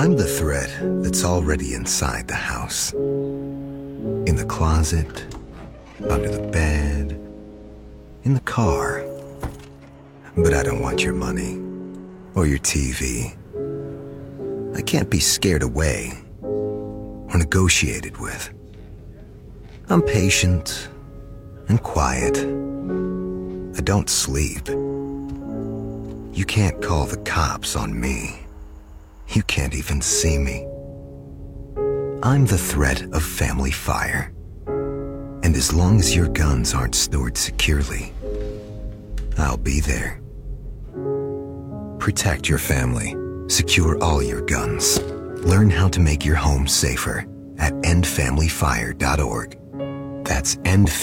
I'm the thread that's already inside the house. In the closet, under the bed, in the car. But I don't want your money or your TV. I can't be scared away or negotiated with. I'm patient and quiet. I don't sleep. You can't call the cops on me. You can't even see me. I'm the threat of family fire. And as long as your guns aren't stored securely, I'll be there. Protect your family. Secure all your guns. Learn how to make your home safer at endfamilyfire.org. That's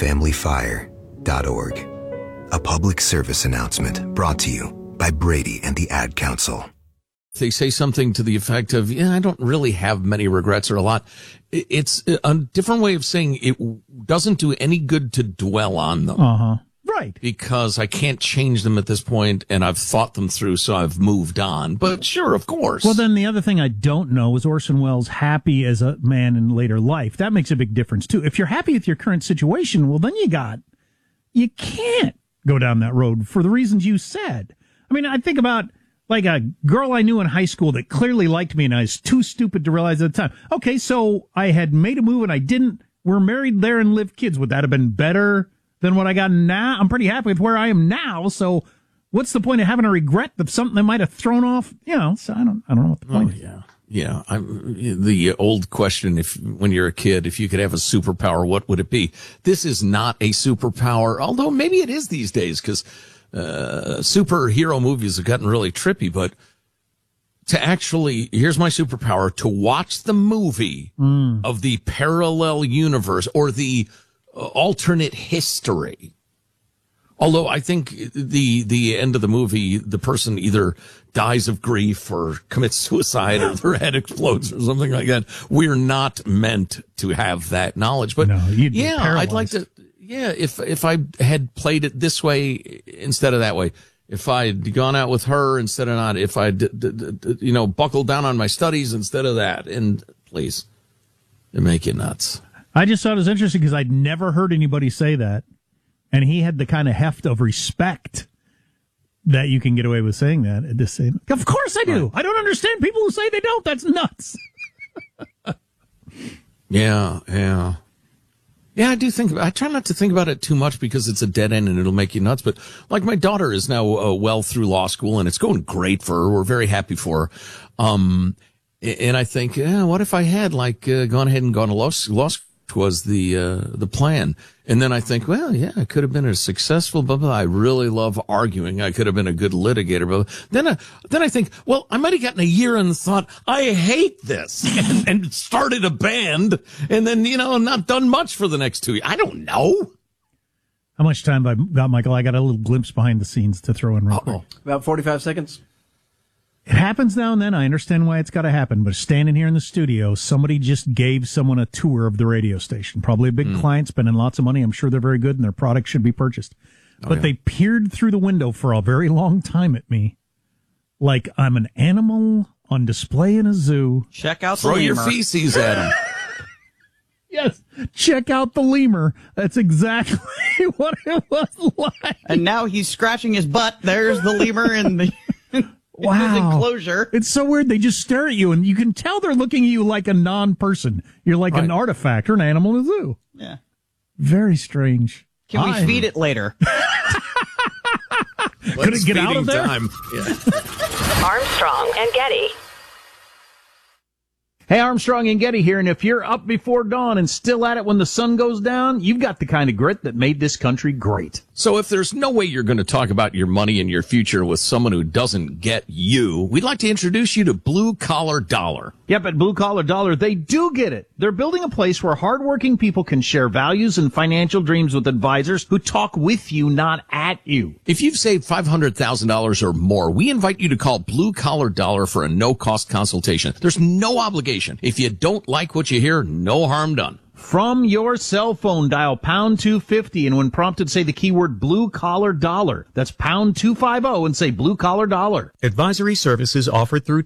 endfamilyfire.org. A public service announcement brought to you by Brady and the Ad Council. They say something to the effect of, I don't really have many regrets or a lot. It's a different way of saying it doesn't do any good to dwell on them. Right. Because I can't change them at this point, and I've thought them through, so I've moved on. But sure, of course. Well, then the other thing I don't know is Orson Welles happy as a man in later life. That makes a big difference, too. If you're happy with your current situation, well, then you can't go down that road for the reasons you said. I mean, I think about like a girl I knew in high school that clearly liked me and I was too stupid to realize at the time. Okay, so I had made a move and I didn't. We're married there and live kids. Would that have been better than what I got now? I'm pretty happy with where I am now. So what's the point of having a regret of something that might have thrown off? So I don't know what the point is. Yeah. The old question, when you're a kid, if you could have a superpower, what would it be? This is not a superpower, although maybe it is these days because superhero movies have gotten really trippy, but to actually, here's my superpower, to watch the movie of the parallel universe or the alternate history. Although I think the end of the movie, the person either dies of grief or commits suicide or their head explodes or something like that. We're not meant to have that knowledge. But no, I'd like to. Yeah, if I had played it this way instead of that way, if I'd gone out with her instead of not, if I'd, buckled down on my studies instead of that, and please, it'd make you nuts. I just thought it was interesting because I'd never heard anybody say that, and he had the kind of heft of respect that you can get away with saying that at this same. Of course I do. Right. I don't understand people who say they don't. That's nuts. Yeah. Yeah, I try not to think about it too much because it's a dead end and it'll make you nuts. But like my daughter is now well through law school and it's going great for her. We're very happy for her. And I think, what if I had gone ahead and gone to law school was the plan. And then I think, well, yeah, I could have been a successful, blah, blah. I really love arguing. I could have been a good litigator. But then I think, well, I might have gotten a year and thought, I hate this and started a band and then, not done much for the next 2 years. I don't know. How much time have I got, Michael? I got a little glimpse behind the scenes to throw in real quick. About 45 seconds. It happens now and then. I understand why it's got to happen. But standing here in the studio, somebody just gave someone a tour of the radio station. Probably a big client spending lots of money. I'm sure they're very good and their product should be purchased. But they peered through the window for a very long time at me like I'm an animal on display in a zoo. Check out the Throw lemur. your feces at him. Yes, check out the lemur. That's exactly what it was like. And now he's scratching his butt. There's the lemur in the... Wow. His enclosure. It's so weird. They just stare at you, and you can tell they're looking at you like a non-person. You're like an artifact or an animal in a zoo. Yeah. Very strange. Can we feed it later? Could it get out of there? Time. Yeah. Armstrong and Getty. Hey, Armstrong and Getty here, and if you're up before dawn and still at it when the sun goes down, you've got the kind of grit that made this country great. So if there's no way you're going to talk about your money and your future with someone who doesn't get you, we'd like to introduce you to Blue Collar Dollar. Yep, at Blue Collar Dollar, they do get it. They're building a place where hardworking people can share values and financial dreams with advisors who talk with you, not at you. If you've saved $500,000 or more, we invite you to call Blue Collar Dollar for a no-cost consultation. There's no obligation. If you don't like what you hear, no harm done. From your cell phone, dial pound 250, and when prompted, say the keyword Blue Collar Dollar. That's pound 250 and say Blue Collar Dollar. Advisory services offered through